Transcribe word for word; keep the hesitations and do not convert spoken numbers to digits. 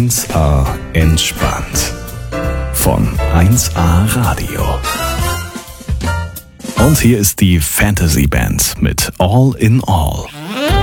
eins A entspannt. Von eins A Radio. Und hier ist die Fantasy Band mit All in All.